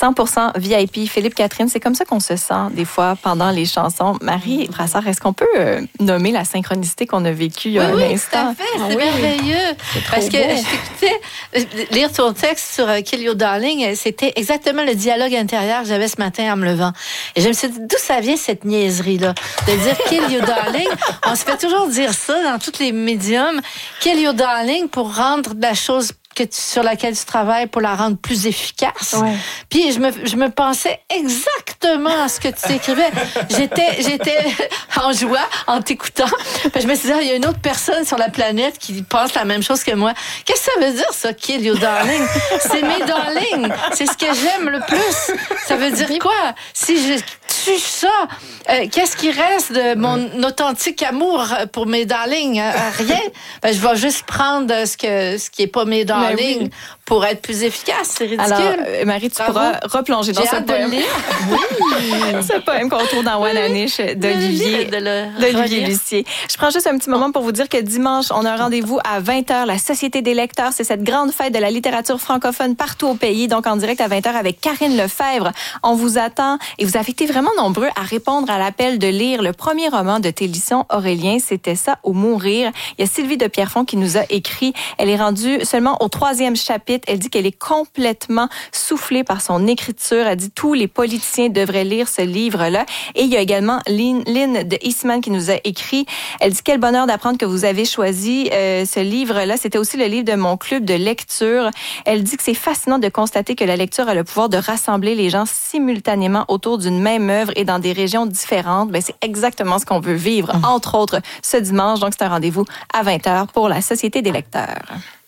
100% VIP, Philippe Catherine, c'est comme ça qu'on se sent des fois pendant les chansons. Marie Brassard, est-ce qu'on peut nommer la synchronicité qu'on a vécue il y a un instant? Oui, tout à fait, c'est merveilleux. Parce que je t'écoutais lire ton texte sur Kill Your Darling, c'était exactement le dialogue intérieur que j'avais ce matin en me levant. Et je me suis dit, d'où ça vient cette niaiserie-là? De dire Kill Your Darling, on se fait toujours dire ça dans tous les médiums. Kill Your Darling pour rendre la chose sur laquelle tu travailles pour la rendre plus efficace. Ouais. Puis je me pensais exactement à ce que tu écrivais. J'étais en joie en t'écoutant. Puis je me suis dit, il y a une autre personne sur la planète qui pense la même chose que moi. Qu'est-ce que ça veut dire, ça, Kill Your Darling? C'est mes darlings. C'est ce que j'aime le plus. Ça veut dire quoi? Si je tue ça, qu'est-ce qui reste de mon authentique amour pour mes darlings? Rien. Ben, je vais juste prendre ce qui est pas mes darlings pour être plus efficace. C'est ridicule. Alors, Marie, tu pourras replonger dans ce poème. Oui. Ce poème qu'on trouve dans One Anish d'Olivier Lucier. Je prends juste un petit moment pour vous dire que dimanche, on a un rendez-vous à 20h, la Société des lecteurs. C'est cette grande fête de la littérature francophone partout au pays. Donc, en direct à 20h avec Karine Lefebvre. On vous attend et vous avez été vraiment nombreux à répondre à l'appel de lire le premier roman de Télisson Aurélien. C'était ça, Au mourir. Il y a Sylvie de Pierrefonds qui nous a écrit. Elle est rendue seulement au 3e chapitre. Elle dit qu'elle est complètement soufflée par son écriture. Elle dit tous les politiciens devraient lire ce livre-là. Et il y a également Lynn de Eastman qui nous a écrit. Elle dit quel bonheur d'apprendre que vous avez choisi ce livre-là. C'était aussi le livre de mon club de lecture. Elle dit que c'est fascinant de constater que la lecture a le pouvoir de rassembler les gens simultanément autour d'une même œuvre et dans des régions différentes. Ben, c'est exactement ce qu'on veut vivre, entre autres, ce dimanche. Donc, c'est un rendez-vous à 20h pour la Société des lecteurs.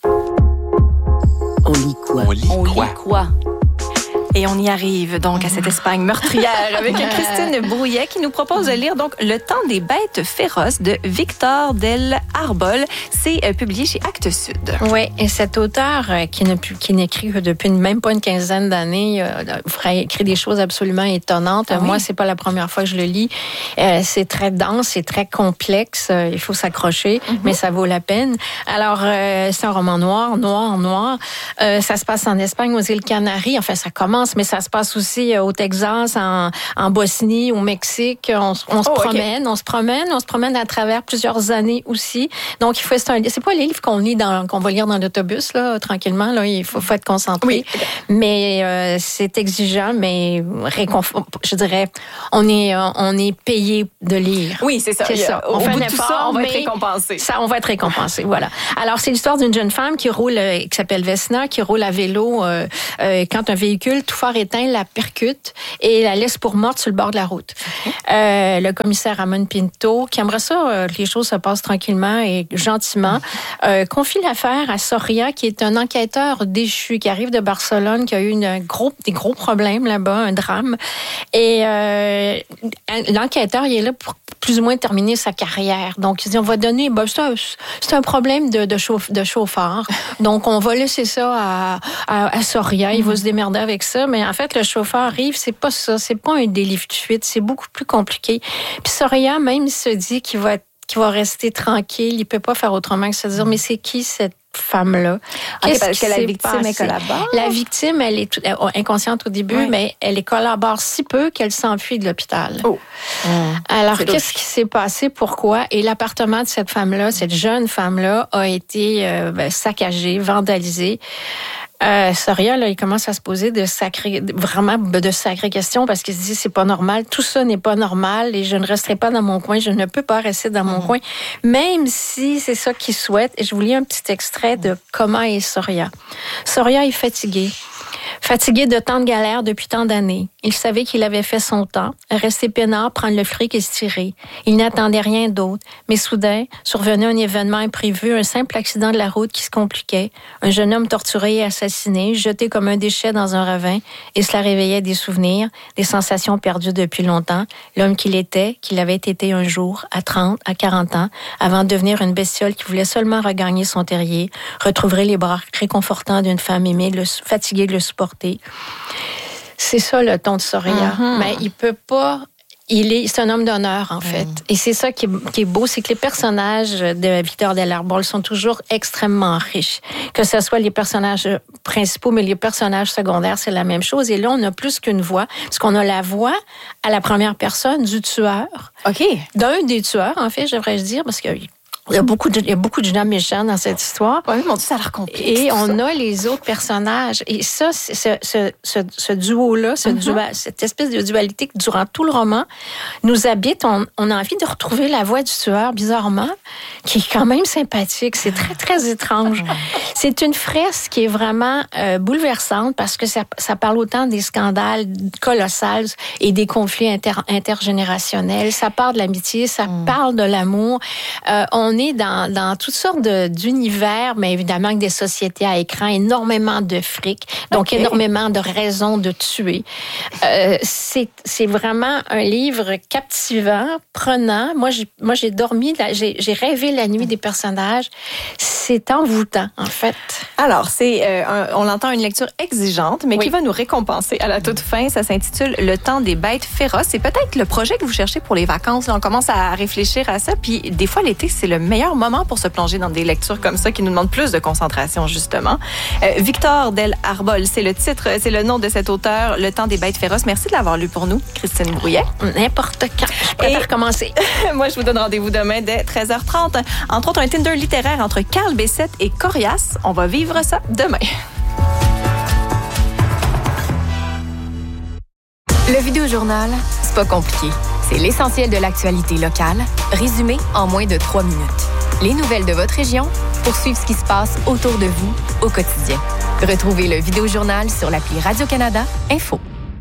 On lit quoi? On lit quoi? Et on y arrive donc à cette Espagne meurtrière avec Christine Brouillet qui nous propose de lire donc Le temps des bêtes féroces de Victor del Arbol. C'est publié chez Actes Sud. Oui, et cet auteur qui n'écrit que depuis même pas une quinzaine d'années, écrit des choses absolument étonnantes. Ah oui? Moi, c'est pas la première fois que je le lis. C'est très dense, c'est très complexe. Il faut s'accrocher, mais ça vaut la peine. Alors, c'est un roman noir. Ça se passe en Espagne, aux îles Canaries. Enfin, ça commence, mais ça se passe aussi au Texas, en Bosnie, au Mexique. On se promène à travers plusieurs années aussi. Donc, c'est pas les livres qu'on va lire dans l'autobus, là, tranquillement, là. Il faut être concentré. Oui. Mais, c'est exigeant, mais je dirais, on est payé de lire. Oui, c'est ça. On fait un effort, on va être récompensé. On va être récompensé, voilà. Alors, c'est l'histoire d'une jeune femme qui s'appelle Vesna, qui roule à vélo, quand un véhicule tout fort éteint la percute et la laisse pour morte sur le bord de la route. Le commissaire Ramon Pinto, qui aimerait ça que les choses se passent tranquillement et gentiment, confie l'affaire à Soria, qui est un enquêteur déchu, qui arrive de Barcelone, qui a eu des gros problèmes là-bas, un drame. Et l'enquêteur, il est là pour plus ou moins terminer sa carrière. Donc, il dit, on va donner... c'est un problème de chauffeur. Donc, on va laisser ça à Soria. Il va se démerder avec ça. Mais en fait, le chauffeur arrive, c'est pas ça. C'est pas un délit de fuite. C'est beaucoup plus compliqué. Puis Soria, même, se dit qu'il va rester tranquille. Il peut pas faire autrement que se dire, mais c'est qui cette femme-là? Parce que la victime, elle collabore? La victime, elle est inconsciente au début, mais elle collabore si peu qu'elle s'enfuit de l'hôpital. Oh. Alors, qu'est-ce qui s'est passé? Pourquoi? Et l'appartement de cette femme-là, cette jeune femme-là, a été saccagé, vandalisé. Soria, là, il commence à se poser de sacrées questions parce qu'il se dit c'est pas normal, tout ça n'est pas normal et je ne resterai pas dans mon coin, je ne peux pas rester dans mon coin, même si c'est ça qu'il souhaite. Et je vous lis un petit extrait de comment est Soria. Soria est fatigué de tant de galères depuis tant d'années. Il savait qu'il avait fait son temps, rester peinard, prendre le fric et se tirer. Il n'attendait rien d'autre. Mais soudain, survenait un événement imprévu, un simple accident de la route qui se compliquait. Un jeune homme torturé et assassiné, jeté comme un déchet dans un ravin. Et cela réveillait des souvenirs, des sensations perdues depuis longtemps. L'homme qu'il avait été un jour, à 30, à 40 ans, avant de devenir une bestiole qui voulait seulement regagner son terrier, retrouver les bras réconfortants d'une femme aimée, fatiguée de le supporter. C'est ça le ton de Soria. Mais il peut pas c'est un homme d'honneur, en fait. Et c'est ça qui est beau, c'est que les personnages de Victor Delarbol sont toujours extrêmement riches. Que ce soit les personnages principaux, mais les personnages secondaires, c'est la même chose. Et là, on a plus qu'une voix, parce qu'on a la voix à la première personne du tueur. OK. D'un des tueurs, en fait, devrais-je dire, parce qu'il y a beaucoup de gens méchants dans cette histoire. Oui, mon Dieu, ça a l'air complexe. Et on a les autres personnages. Et ça, ce duo-là, cette espèce de dualité qui, durant tout le roman, nous habite. On a envie de retrouver la voix du tueur, bizarrement, qui est quand même sympathique. C'est très, très étrange. C'est une fresque qui est vraiment bouleversante parce que ça parle autant des scandales colossaux et des conflits intergénérationnels. Ça parle de l'amitié, ça parle de l'amour. On est dans toutes sortes d'univers, mais évidemment avec des sociétés à écran, énormément de fric, donc énormément de raisons de tuer. C'est vraiment un livre captivant, prenant. Moi, j'ai dormi, j'ai rêvé la nuit des personnages. C'est envoûtant, en fait. Alors, on l'entend, une lecture exigeante, mais qui va nous récompenser à la toute fin. Ça s'intitule « Le temps des bêtes féroces ». C'est peut-être le projet que vous cherchez pour les vacances. Là, on commence à réfléchir à ça. Puis, des fois, l'été, c'est le meilleur moment pour se plonger dans des lectures comme ça qui nous demandent plus de concentration, justement. Victor Delarbol, c'est le titre, c'est le nom de cet auteur, Le temps des bêtes féroces. Merci de l'avoir lu pour nous, Christine Brouillet. N'importe quand. Je préfère commencer. Moi, je vous donne rendez-vous demain dès 13h30. Entre autres, un Tinder littéraire entre Carl Bessette et Corias. On va vivre ça demain. Le Vidéojournal, c'est pas compliqué. C'est l'essentiel de l'actualité locale, résumé en moins de 3 minutes. Les nouvelles de votre région pour suivre ce qui se passe autour de vous au quotidien. Retrouvez le Vidéojournal sur l'appli Radio-Canada Info.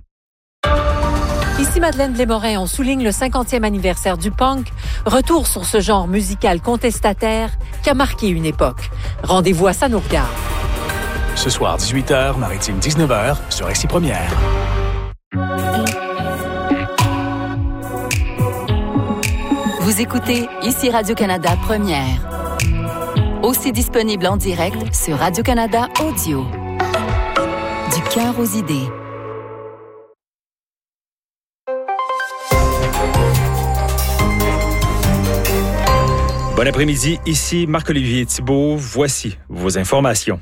Ici Madeleine Blais-Morin, on souligne le 50e anniversaire du punk. Retour sur ce genre musical contestataire qui a marqué une époque. Rendez-vous à ça nous regarde. Ce soir, 18h, Maritime 19h, sur Ici Première. Vous écoutez Ici Radio-Canada Première. Aussi disponible en direct sur Radio-Canada Audio. Du cœur aux idées. Bon après-midi, ici Marc-Olivier Thibault. Voici vos informations.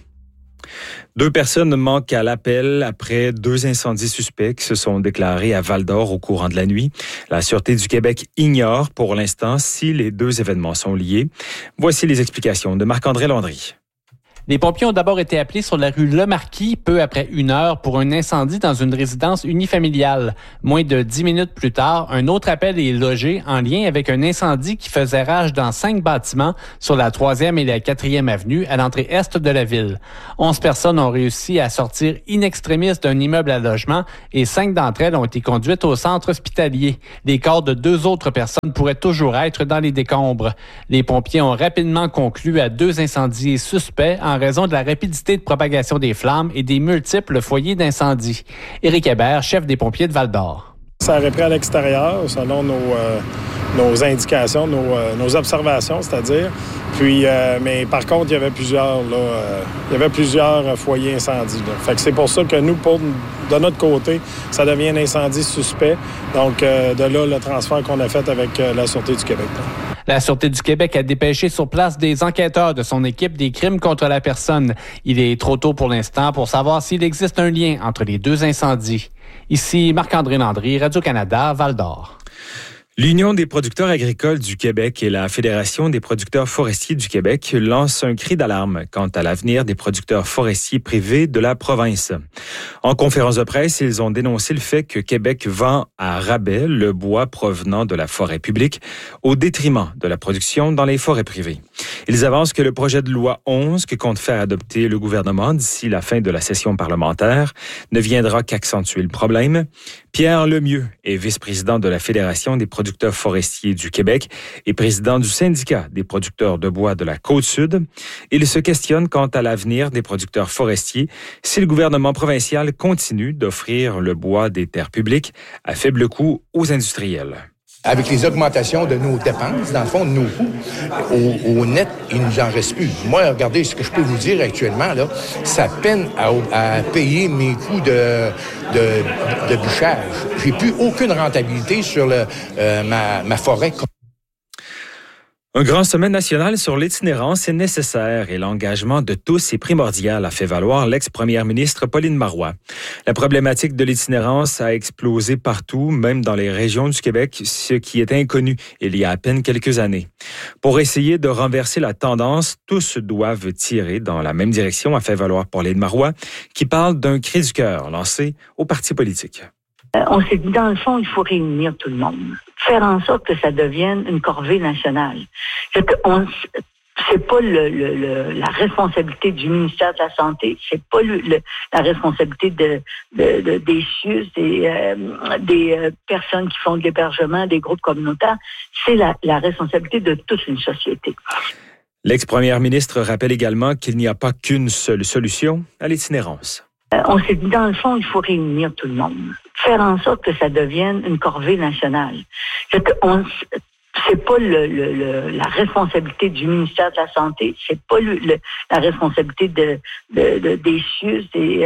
2 personnes manquent à l'appel après 2 incendies suspects qui se sont déclarés à Val-d'Or au courant de la nuit. La Sûreté du Québec ignore pour l'instant si les 2 événements sont liés. Voici les explications de Marc-André Landry. Les pompiers ont d'abord été appelés sur la rue Lemarquis peu après 1 heure pour un incendie dans une résidence unifamiliale. Moins de 10 minutes plus tard, un autre appel est logé en lien avec un incendie qui faisait rage dans 5 bâtiments sur la 3e et la 4e avenue à l'entrée est de la ville. 11 personnes ont réussi à sortir in extremis d'un immeuble à logement et 5 d'entre elles ont été conduites au centre hospitalier. Les corps de 2 autres personnes pourraient toujours être dans les décombres. Les pompiers ont rapidement conclu à 2 incendies suspects en raison de la rapidité de propagation des flammes et des multiples foyers d'incendie. Éric Hébert, chef des pompiers de Val-d'Or. Ça aurait pris à l'extérieur, selon nos indications, nos observations, c'est-à-dire. Puis, mais par contre, il y avait plusieurs foyers incendies. Là. Fait que c'est pour ça que nous, de notre côté, ça devient un incendie suspect. Donc, de là, le transfert qu'on a fait avec la Sûreté du Québec. Là. La Sûreté du Québec a dépêché sur place des enquêteurs de son équipe des crimes contre la personne. Il est trop tôt pour l'instant pour savoir s'il existe un lien entre les 2 incendies. Ici Marc-André Landry, Radio-Canada, Val-d'Or. L'Union des producteurs agricoles du Québec et la Fédération des producteurs forestiers du Québec lancent un cri d'alarme quant à l'avenir des producteurs forestiers privés de la province. En conférence de presse, ils ont dénoncé le fait que Québec vend à rabais le bois provenant de la forêt publique au détriment de la production dans les forêts privées. Ils avancent que le projet de loi 11 que compte faire adopter le gouvernement d'ici la fin de la session parlementaire ne viendra qu'accentuer le problème. Pierre Lemieux est vice-président de la Fédération des producteurs forestiers du Québec et président du syndicat des producteurs de bois de la Côte-Sud. Il se questionne quant à l'avenir des producteurs forestiers si le gouvernement provincial continue d'offrir le bois des terres publiques à faible coût aux industriels. Avec les augmentations de nos dépenses, dans le fond, de nos coûts, au net, il nous en reste plus. Moi, regardez, ce que je peux vous dire actuellement, là, ça peine à payer mes coûts de bûchage. J'ai plus aucune rentabilité sur ma forêt. Un grand sommet national sur l'itinérance est nécessaire et l'engagement de tous est primordial, a fait valoir l'ex-première ministre Pauline Marois. La problématique de l'itinérance a explosé partout, même dans les régions du Québec, ce qui était inconnu il y a à peine quelques années. Pour essayer de renverser la tendance, tous doivent tirer dans la même direction, a fait valoir Pauline Marois, qui parle d'un cri du cœur lancé aux partis politiques. On s'est dit, dans le fond, il faut réunir tout le monde. Faire en sorte que ça devienne une corvée nationale. C'est pas la responsabilité du ministère de la Santé, c'est pas la responsabilité des CIUS, des personnes qui font de l'hébergement, des groupes communautaires. C'est la responsabilité de toute une société. L'ex-première ministre rappelle également qu'il n'y a pas qu'une seule solution à l'itinérance. On s'est dit, dans le fond, il faut réunir tout le monde. Faire en sorte que ça devienne une corvée nationale. C'est pas la responsabilité du ministère de la Santé, c'est pas la responsabilité des CIUS,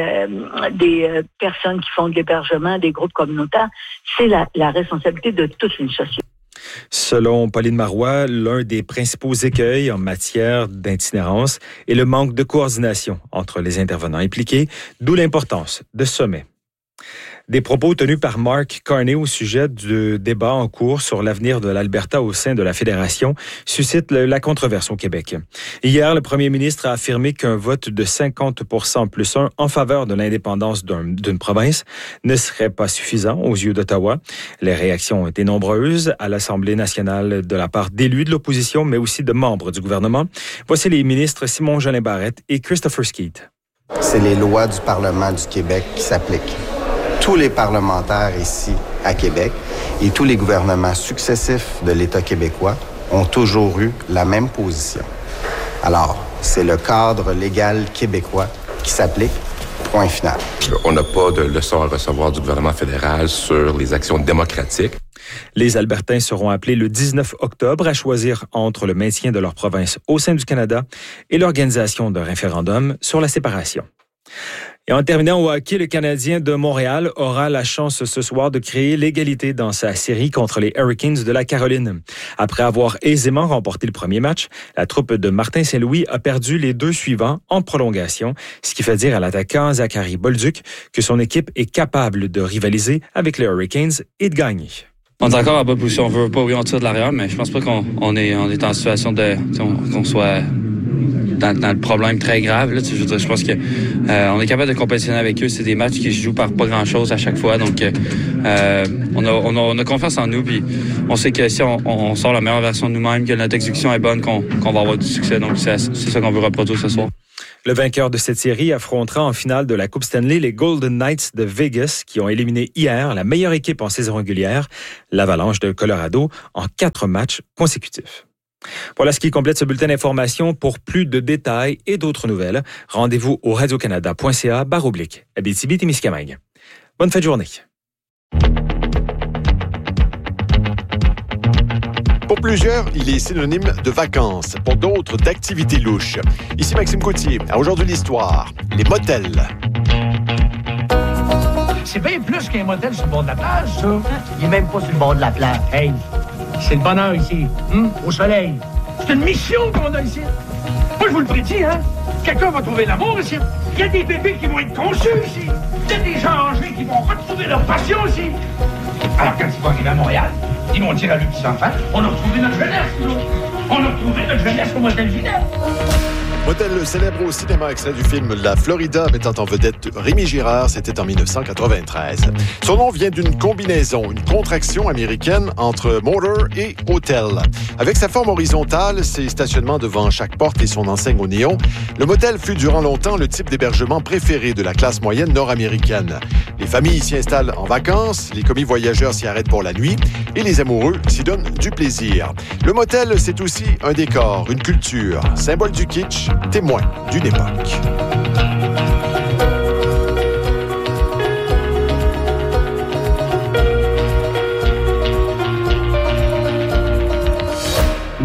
des personnes qui font de l'hébergement, des groupes communautaires. C'est la responsabilité de toute une société. Selon Pauline Marois, l'un des principaux écueils en matière d'itinérance est le manque de coordination entre les intervenants impliqués, d'où l'importance de ce sommet. Des propos tenus par Mark Carney au sujet du débat en cours sur l'avenir de l'Alberta au sein de la Fédération suscitent la controverse au Québec. Hier, le premier ministre a affirmé qu'un vote de 50% plus 1 en faveur de l'indépendance d'une province ne serait pas suffisant aux yeux d'Ottawa. Les réactions ont été nombreuses à l'Assemblée nationale de la part d'élus de l'opposition, mais aussi de membres du gouvernement. Voici les ministres Simon-Jolin Barrette et Christopher Skeet. C'est les lois du Parlement du Québec qui s'appliquent. Tous les parlementaires ici à Québec et tous les gouvernements successifs de l'État québécois ont toujours eu la même position. Alors, c'est le cadre légal québécois qui s'applique, point final. On n'a pas de leçon à recevoir du gouvernement fédéral sur les actions démocratiques. Les Albertains seront appelés le 19 octobre à choisir entre le maintien de leur province au sein du Canada et l'organisation d'un référendum sur la séparation. Et en terminant au hockey, le Canadien de Montréal aura la chance ce soir de créer l'égalité dans sa série contre les Hurricanes de la Caroline. Après avoir aisément remporté le premier match, la troupe de Martin Saint-Louis a perdu les deux suivants en prolongation, ce qui fait dire à l'attaquant Zachary Bolduc que son équipe est capable de rivaliser avec les Hurricanes et de gagner. On est encore à bonne position. On veut pas, oui, en dessous de l'arrière, mais je pense pas qu'on est en situation qu'on soit dans le problème très grave. Là, je pense que on est capable de compétitionner avec eux. C'est des matchs qui se jouent par pas grand-chose à chaque fois. Donc, on a confiance en nous. Puis on sait que si on sort la meilleure version de nous-mêmes, que notre exécution est bonne, qu'on va avoir du succès. Donc, c'est ça qu'on veut reproduire ce soir. Le vainqueur de cette série affrontera en finale de la Coupe Stanley les Golden Knights de Vegas qui ont éliminé hier la meilleure équipe en saison régulière, l'Avalanche de Colorado, en 4 matchs consécutifs. Voilà ce qui complète ce bulletin d'information. Pour plus de détails et d'autres nouvelles, rendez-vous au radiocanada.ca/Abitibi-Témiscamingue. Bonne fin de journée. Pour plusieurs, il est synonyme de vacances. Pour d'autres, d'activités louches. Ici Maxime Coutier. À Aujourd'hui l'Histoire, les motels. C'est bien plus qu'un motel sur le bord de la plage, ça. Il est même pas sur le bord de la plage. Hey, c'est le bonheur ici, au soleil. C'est une mission qu'on a ici. Moi, je vous le prédis, hein. Quelqu'un va trouver l'amour ici. Il y a des bébés qui vont être conçus ici. Il y a des gens âgés qui vont retrouver leur passion ici. Alors, quand ils vont arriver à Montréal, ils vont dire à leurs petits-enfants, on a retrouvé notre jeunesse, nous. On a retrouvé notre jeunesse au motel Ginette. Motel célèbre au cinéma, extrait du film La Florida, mettant en vedette Rémi Girard, c'était en 1993. Son nom vient d'une combinaison, une contraction américaine entre motor et hotel. Avec sa forme horizontale, ses stationnements devant chaque porte et son enseigne au néon, le motel fut durant longtemps le type d'hébergement préféré de la classe moyenne nord-américaine. Les familles s'y installent en vacances, les commis voyageurs s'y arrêtent pour la nuit et les amoureux s'y donnent du plaisir. Le motel, c'est aussi un décor, une culture, symbole du kitsch, témoin d'une époque.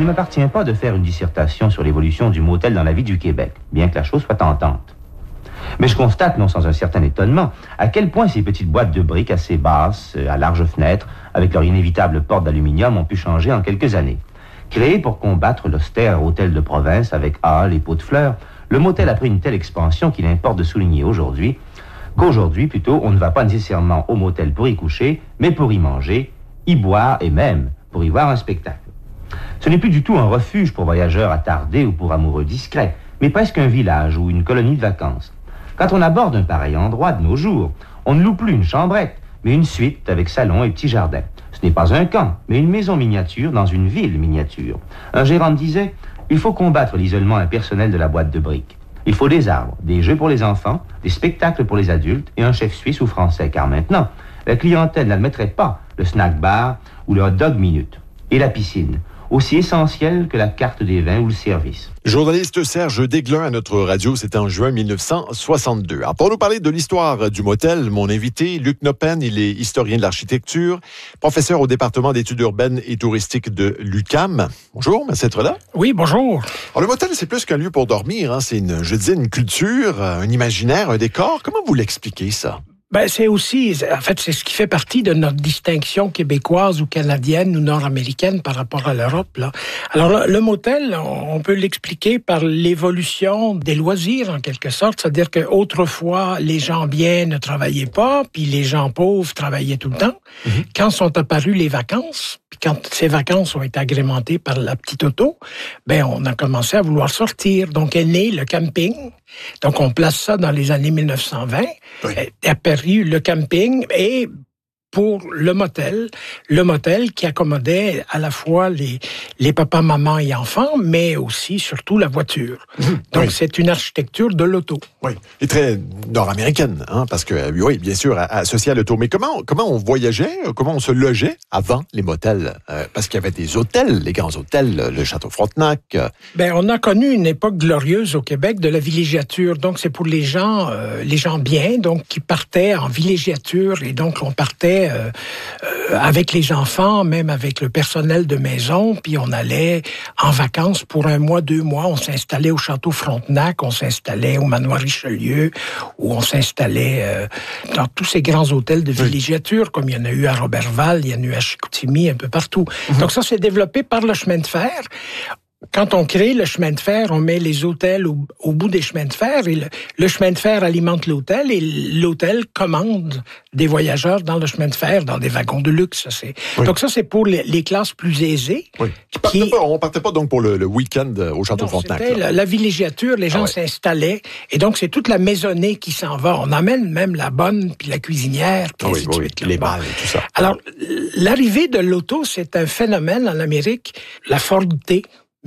m'appartient pas de faire une dissertation sur l'évolution du motel dans la vie du Québec, bien que la chose soit tentante. Mais je constate, non sans un certain étonnement, à quel point ces petites boîtes de briques assez basses, à larges fenêtres, avec leur inévitable porte d'aluminium, ont pu changer en quelques années. Créé pour combattre l'austère hôtel de province avec halles et pots de fleurs, le motel a pris une telle expansion qu'il importe de souligner qu'aujourd'hui, plutôt, on ne va pas nécessairement au motel pour y coucher, mais pour y manger, y boire et même pour y voir un spectacle. Ce n'est plus du tout un refuge pour voyageurs attardés ou pour amoureux discrets, mais presque un village ou une colonie de vacances. Quand on aborde un pareil endroit de nos jours, on ne loue plus une chambrette, mais une suite avec salon et petit jardin. Ce n'est pas un camp, mais une maison miniature dans une ville miniature. Un gérant disait, il faut combattre l'isolement impersonnel de la boîte de briques. Il faut des arbres, des jeux pour les enfants, des spectacles pour les adultes et un chef suisse ou français, car maintenant, la clientèle n'admettrait pas le snack bar ou le hot dog minute. Et la piscine, aussi essentielle que la carte des vins ou le service. Journaliste Serge Desglin à notre radio, c'était en juin 1962. Alors, pour nous parler de l'histoire du motel, mon invité, Luc Noppen, il est historien de l'architecture, professeur au département d'études urbaines et touristiques de l'UQAM. Bonjour, merci d'être là. Oui, bonjour. Alors, le motel, c'est plus qu'un lieu pour dormir, hein. C'est une culture, un imaginaire, un décor. Comment vous l'expliquez, ça? C'est aussi, en fait, c'est ce qui fait partie de notre distinction québécoise ou canadienne ou nord-américaine par rapport à l'Europe, là. Alors, là, le motel, on peut l'expliquer par l'évolution des loisirs, en quelque sorte. C'est-à-dire qu'autrefois, les gens bien ne travaillaient pas, puis les gens pauvres travaillaient tout le temps. Mm-hmm. Quand sont apparues les vacances, puis quand ces vacances ont été agrémentées par la petite auto, on a commencé à vouloir sortir. Donc, est né le camping. Donc, on place ça dans les années 1920. Oui. Est apparu le camping et pour le motel qui accommodait à la fois les papas, mamans et enfants, mais aussi, surtout, la voiture. Donc, oui. C'est une architecture de l'auto. Oui, et très nord-américaine, hein, parce que, oui, bien sûr, associée à l'auto. Mais comment on voyageait, comment on se logeait avant les motels? Parce qu'il y avait des hôtels, les grands hôtels, le Château Frontenac. On a connu une époque glorieuse au Québec de la villégiature. Donc, c'est pour les gens bien, donc, qui partaient en villégiature. Et donc, on partait avec les enfants, même avec le personnel de maison, puis on allait en vacances pour 1 mois, 2 mois. On s'installait au Château Frontenac, on s'installait au Manoir Richelieu, ou on s'installait dans tous ces grands hôtels de villégiature, comme il y en a eu à Roberval, il y en a eu à Chicoutimi, un peu partout. Mm-hmm. Donc ça, c'est développé par le chemin de fer. Quand on crée le chemin de fer, on met les hôtels au bout des chemins de fer et le chemin de fer alimente l'hôtel et l'hôtel commande des voyageurs dans le chemin de fer, dans des wagons de luxe. Oui. Donc ça, c'est pour les classes plus aisées. Oui. On partait pas donc pour le week-end au Château Frontenac. C'était la villégiature, les gens s'installaient et donc c'est toute la maisonnée qui s'en va. On amène même la bonne, puis la cuisinière, puis ainsi de suite. Les balles et tout ça. Alors, l'arrivée de l'auto, c'est un phénomène en Amérique. La Ford T,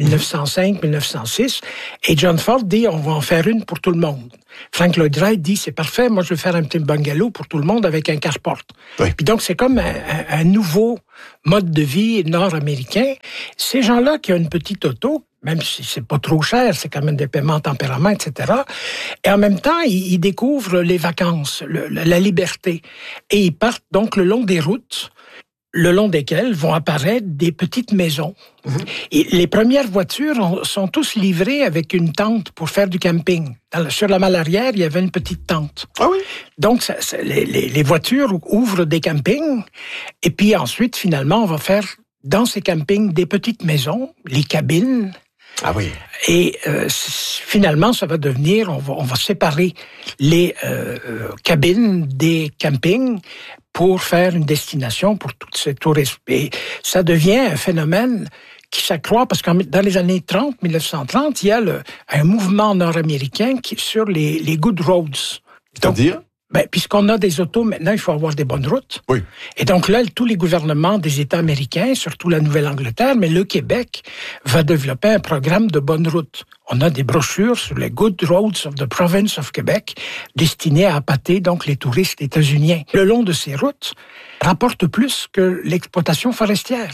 1905-1906, et John Ford dit, on va en faire une pour tout le monde. Frank Lloyd Wright dit, c'est parfait, moi je vais faire un petit bungalow pour tout le monde avec un carport. Oui. Puis donc c'est comme un nouveau mode de vie nord-américain. Ces gens-là qui ont une petite auto, même si c'est pas trop cher, c'est quand même des paiements en tempérament, etc. Et en même temps, ils découvrent les vacances, la liberté. Et ils partent donc le long des routes, le long desquelles vont apparaître des petites maisons. Mm-hmm. Et les premières voitures sont tous livrées avec une tente pour faire du camping. Sur la malle arrière, il y avait une petite tente. Ah oui? Donc, les voitures ouvrent des campings, et puis ensuite, finalement, on va faire dans ces campings des petites maisons, les cabines. Ah oui. Et finalement, ça va devenir, on va séparer les cabines des campings pour faire une destination pour tous ces touristes. Et ça devient un phénomène qui s'accroît parce que dans les années 1930, il y a un mouvement nord-américain sur les good roads. C'est-à-dire? Puisqu'on a des autos, maintenant, il faut avoir des bonnes routes. Oui. Et donc là, tous les gouvernements des États américains, surtout la Nouvelle-Angleterre, mais le Québec, va développer un programme de bonnes routes. On a des brochures sur les Good Roads of the Province of Quebec, destinées à appâter donc les touristes états-uniens. Le long de ces routes rapporte plus que l'exploitation forestière.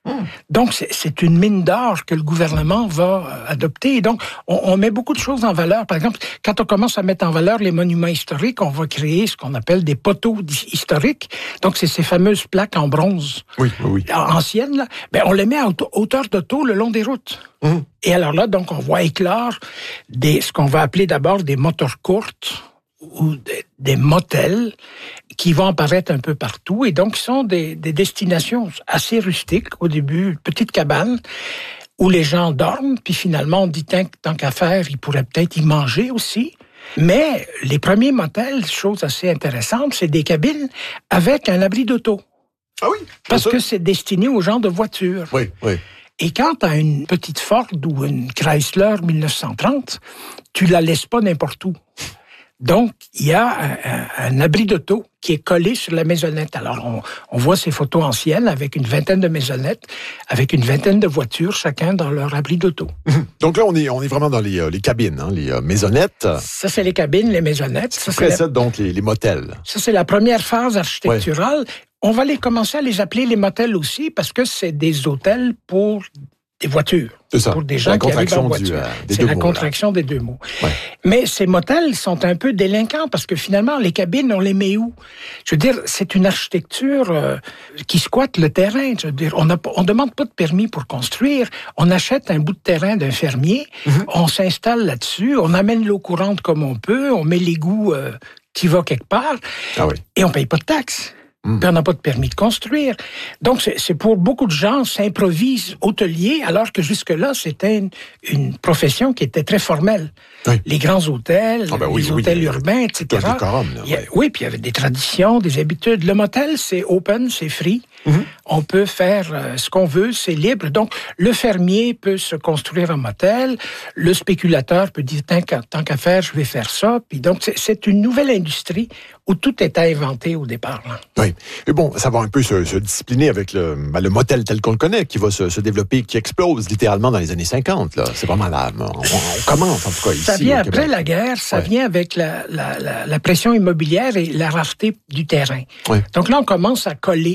Donc, c'est une mine d'or que le gouvernement va adopter. Et donc, on met beaucoup de choses en valeur. Par exemple, quand on commence à mettre en valeur les monuments historiques, on va créer ce qu'on appelle des poteaux historiques. Donc, c'est ces fameuses plaques en bronze anciennes. Là. Ben, on les met à hauteur de taux le long des routes. Et alors là, donc, on voit éclore ce qu'on va appeler d'abord des moteurs courtes ou des motels qui vont apparaître un peu partout. Et donc, ce sont des destinations assez rustiques. Au début, petites cabanes où les gens dorment. Puis finalement, on dit, tant qu'à faire, ils pourraient peut-être y manger aussi. Mais les premiers motels, chose assez intéressante, c'est des cabines avec un abri d'auto. Ah oui? Parce que c'est destiné aux gens de voiture. Oui. Et quand tu as une petite Ford ou une Chrysler 1930, tu la laisses pas n'importe où. Donc, il y a un abri d'auto qui est collé sur la maisonnette. Alors, on voit ces photos anciennes avec une vingtaine de maisonnettes, avec une vingtaine de voitures, chacun dans leur abri d'auto. Donc là, on est vraiment dans les cabines, les maisonnettes. Ça, c'est les cabines, les maisonnettes. Ça précède donc les motels. Ça, c'est la première phase architecturale. On va commencer à les appeler les motels aussi parce que c'est des hôtels pour des voitures. C'est ça. Pour des gens qui arrivent en voiture. C'est la contraction des deux mots. Ouais. Mais ces motels sont un peu délinquants parce que finalement, les cabines, on les met où? Je veux dire, c'est une architecture qui squatte le terrain. Je veux dire, on demande pas de permis pour construire. On achète un bout de terrain d'un fermier, on s'installe là-dessus, on amène l'eau courante comme on peut, on met l'égout qui va quelque part, et on paye pas de taxes. Puis on n'a pas de permis de construire. Donc, c'est pour beaucoup de gens s'improvisent hôteliers, alors que jusque-là, c'était une profession qui était très formelle. Les grands hôtels, les hôtels urbains, etc. Oui, puis il y avait des traditions, des habitudes. Le motel, c'est open, c'est free. On peut faire ce qu'on veut, c'est libre. Donc, le fermier peut se construire un motel. Le spéculateur peut dire, tant qu'à faire, je vais faire ça. Puis donc, c'est une nouvelle industrie où tout est à inventer au départ. Là. Oui. Mais bon, ça va un peu se discipliner avec le motel tel qu'on le connaît, qui va se développer, qui explose littéralement dans les années 50. Là. C'est vraiment là. On commence, en tout cas, ici. Ça vient après la guerre, ça vient avec la pression immobilière et la rareté du terrain. Donc là, on commence à coller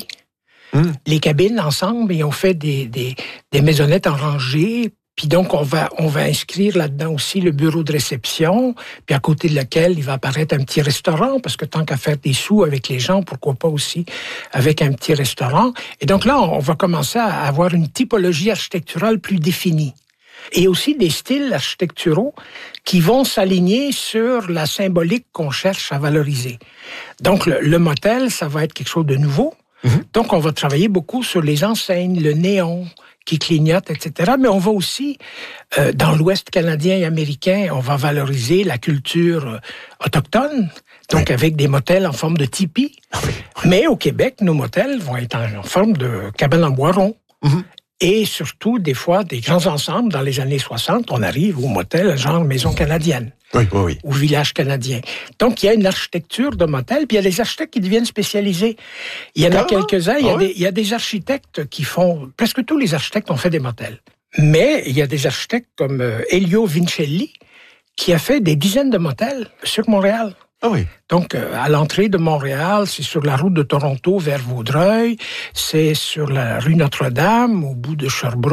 les cabines ensemble et on fait des maisonnettes en rangée. Puis donc, on va inscrire là-dedans aussi le bureau de réception, puis à côté de lequel il va apparaître un petit restaurant, parce que tant qu'à faire des sous avec les gens, pourquoi pas aussi avec un petit restaurant. Et donc là, on va commencer à avoir une typologie architecturale plus définie. Et aussi des styles architecturaux qui vont s'aligner sur la symbolique qu'on cherche à valoriser. Donc, le motel, ça va être quelque chose de nouveau. Donc, on va travailler beaucoup sur les enseignes, le néon qui clignote, etc. Mais on va aussi, dans l'Ouest canadien et américain, on va valoriser la culture autochtone, donc avec des motels en forme de tipi. Mais au Québec, nos motels vont être en forme de cabane en bois rond. Et surtout, des fois, des grands ensembles. Dans les années 60, on arrive au motel, genre maison canadienne. Ou village canadien. Donc, il y a une architecture de motel, puis il y a des architectes qui deviennent spécialisés. Il y en a quelques-uns, il y a des architectes qui font... Presque tous les architectes ont fait des motels. Mais il y a des architectes comme Elio Vincelli, qui a fait des dizaines de motels sur Montréal. Donc, à l'entrée de Montréal, c'est sur la route de Toronto vers Vaudreuil, c'est sur la rue Notre-Dame, au bout de Sherbrooke,